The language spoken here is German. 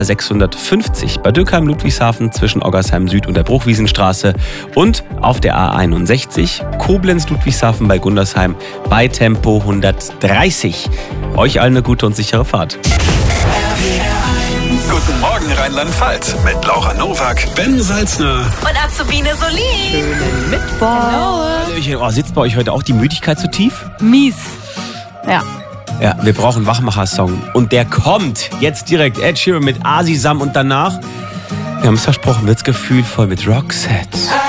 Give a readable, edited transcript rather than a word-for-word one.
650 bei Döckheim, Ludwigshafen zwischen Oggersheim Süd und der Bruchwiesenstraße und auf der A61 Koblenz, Ludwigshafen bei Gundersheim bei Tempo 130. Euch allen eine gute und sichere Fahrt. Guten Morgen Rheinland-Pfalz mit Laura Nowak, Ben Salzner und Azubine Solin. Schönen Mittwoch. Oh, sitzt bei euch heute auch die Müdigkeit zu tief? Mies. Ja. Ja, wir brauchen einen Wachmacher-Song. Und der kommt jetzt direkt. Ed Sheeran mit Asisam und danach, wir haben es versprochen, wird's gefühlvoll mit Roxette.